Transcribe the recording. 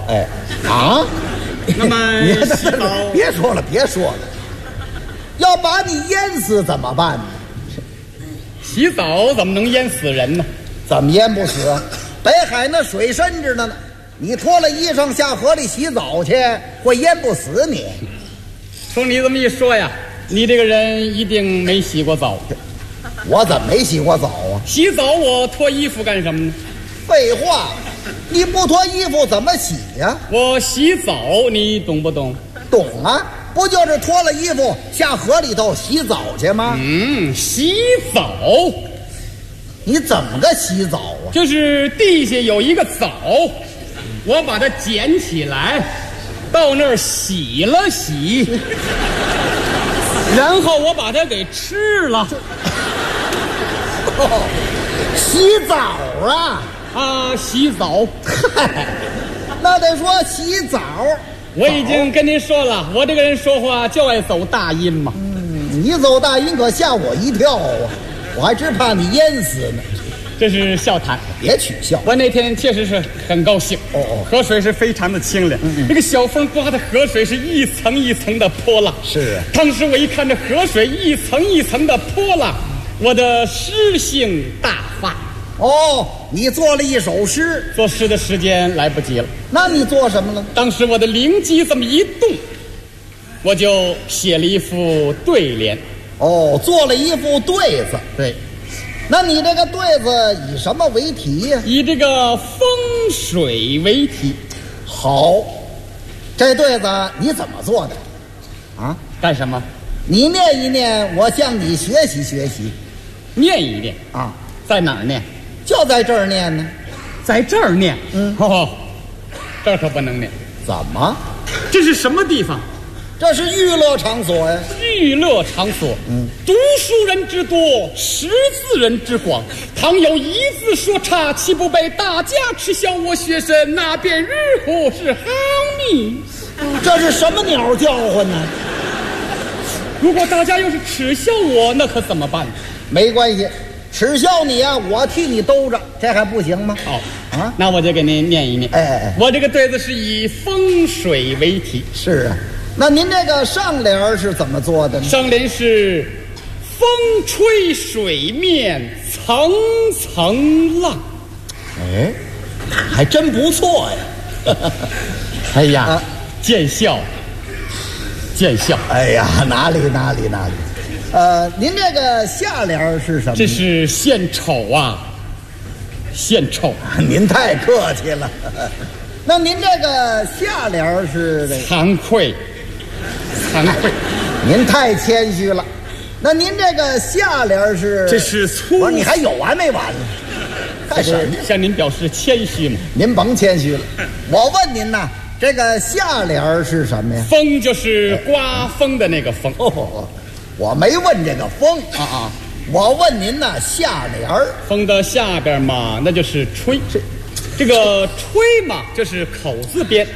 哎，啊， 那么洗澡别说了，别说了，要把你淹死怎么办呢？ 洗澡怎么能淹死人呢？ 怎么淹不死？北海那水深着呢，你脱了衣裳下河里洗澡去，会淹不死你。 从你这么一说呀，你这个人一定没洗过澡。 我怎么没洗过澡啊？ 洗澡我脱衣服干什么呢？ 废话，你不脱衣服怎么洗呀？ 我洗澡你懂不懂？ 懂啊，不就是脱了衣服下河里头洗澡去吗？ 洗澡你怎么个洗澡啊？ 就是地下有一个澡，我把它捡起来，到那儿洗了洗，然后我把它给吃了。 洗澡啊？ 啊，洗澡。 嗨，那得说洗澡。 我已经跟您说了，我这个人说话就爱走大音嘛。 你走大音可吓我一跳啊！我还真怕你淹死呢。 这是笑谈， 别取笑。 我那天确实是很高兴。河水是非常的清凉，这个小风刮的河水是一层一层的波浪。 是啊， 当时我一看这河水一层一层的波浪，我的诗性大发。 哦，你做了一首诗。 作诗的时间来不及了。 那你做什么了？ 当时我的灵机这么一动，我就写了一副对联。 哦，做了一副对子。 对， 那你这个对子以什么为题呀？ 以这个风水为题。 好，这对子你怎么做的？啊， 干什么？ 你念一念，我向你学习学习。 念一念啊， 在哪儿念？ 就在这儿念呢。 在这儿念。这儿可不能念。 怎么？ 这是什么地方？ 这是娱乐场所呀。 娱乐场所。读书人之多，识字人之广。倘有一字说差，岂不被大家耻笑我学生？那便日后是好命。 这是什么鸟叫唤呢？ 如果大家要是耻笑我，那可怎么办？ 没关系，耻笑你啊，我替你兜着，这还不行吗？ 好啊， 那我就给您念一念。 哎， 我这个对子是以风水为题。 是啊，那您这个上联是怎么做的呢？ 上联是风吹水面层层浪。 哎，还真不错呀。 哎呀，见笑，见笑。 哎呀，哪里。您这个下联是什么？ 这是献丑啊，献丑。 您太客气了。那您这个下联是这个？ 惭愧，惭愧。 您太谦虚了。那您这个下联是？ 这是粗。 不是，你还有完没完了？干什么？ 向您表示谦虚嘛。 您甭谦虚了。我问您呐，这个下联是什么呀？ 风就是刮风的那个风。 我没问这个风啊， 我问您呢下联儿。 风的下边嘛，那就是吹。这个吹嘛，就是口字边。